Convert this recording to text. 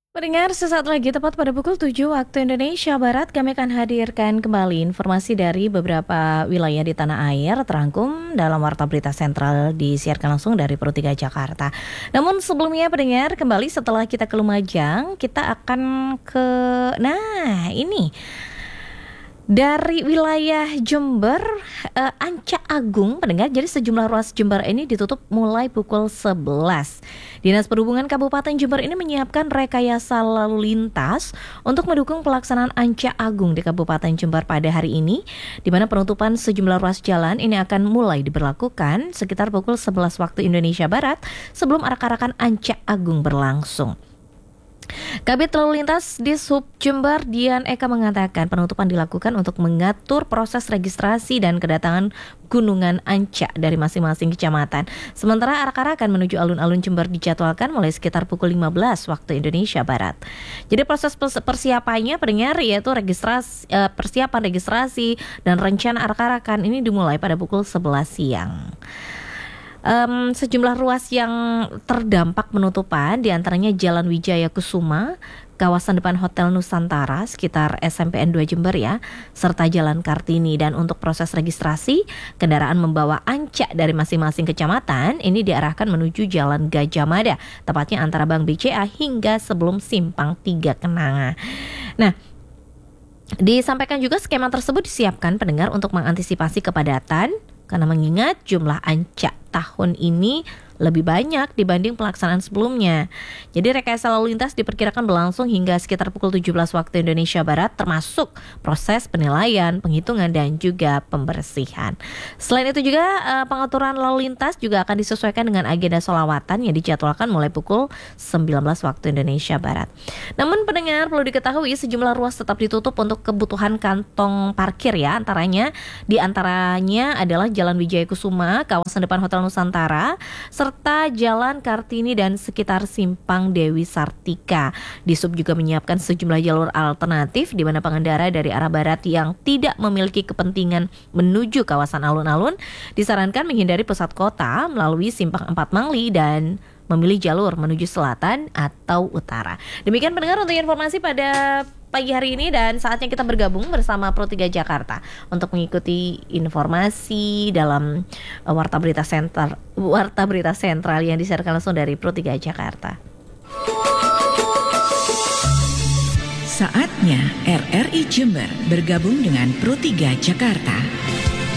Pendengar, sesaat lagi tepat pada pukul 7 waktu Indonesia Barat kami akan hadirkan kembali informasi dari beberapa wilayah di tanah air terangkum dalam Warta Berita Sentral disiarkan langsung dari Pro 3 Jakarta. Namun sebelumnya pendengar, kembali setelah kita ke Lumajang, kita akan ke ini dari wilayah Jember, Anca Agung, pendengar. Jadi sejumlah ruas Jember ini ditutup mulai pukul 11. Dinas Perhubungan Kabupaten Jember ini menyiapkan rekayasa lalu lintas untuk mendukung pelaksanaan Anca Agung di Kabupaten Jember pada hari ini, di mana penutupan sejumlah ruas jalan ini akan mulai diberlakukan sekitar pukul 11 waktu Indonesia Barat sebelum arak-arakan Anca Agung berlangsung. Kabid Lalu Lintas Dishub Jember Dian Eka mengatakan penutupan dilakukan untuk mengatur proses registrasi dan kedatangan Gunungan Anca dari masing-masing kecamatan. Sementara arak-arakan menuju alun-alun Jember dijadwalkan mulai sekitar pukul 15 waktu Indonesia Barat. Jadi proses persiapannya pendengar yaitu persiapan registrasi dan rencana arak-arakan ini dimulai pada pukul 11 siang. Sejumlah ruas yang terdampak penutupan diantaranya Jalan Wijaya Kusuma, kawasan depan Hotel Nusantara sekitar SMPN 2 Jember ya, serta Jalan Kartini. Dan untuk proses registrasi, kendaraan membawa Anca dari masing-masing kecamatan ini diarahkan menuju Jalan Gajah Mada, tepatnya antara Bank BCA hingga sebelum Simpang 3 Kenanga. Nah, disampaikan juga skema tersebut disiapkan pendengar untuk mengantisipasi kepadatan karena mengingat jumlah Anca tahun ini lebih banyak dibanding pelaksanaan sebelumnya. Jadi rekayasa lalu lintas diperkirakan berlangsung hingga sekitar pukul 17 waktu Indonesia Barat, termasuk proses penilaian, penghitungan, dan juga pembersihan. Selain itu juga pengaturan lalu lintas juga akan disesuaikan dengan agenda sholawatan yang dijadwalkan mulai pukul 19 waktu Indonesia Barat. Namun pendengar, perlu diketahui sejumlah ruas tetap ditutup untuk kebutuhan kantong parkir ya, diantaranya adalah Jalan Wijaya Kusuma, kawasan depan Hotel Nusantara, serta Jalan Kartini dan sekitar Simpang Dewi Sartika. Dishub juga menyiapkan sejumlah jalur alternatif di mana pengendara dari arah barat yang tidak memiliki kepentingan menuju kawasan alun-alun disarankan menghindari pusat kota melalui Simpang 4 Mangli dan memilih jalur menuju selatan atau utara. Demikian pendengar untuk informasi pada pagi hari ini, dan saatnya kita bergabung bersama Pro 3 Jakarta untuk mengikuti informasi dalam Warta Berita Sentral yang disiarkan langsung dari Pro 3 Jakarta. Saatnya RRI Jember bergabung dengan Pro 3 Jakarta.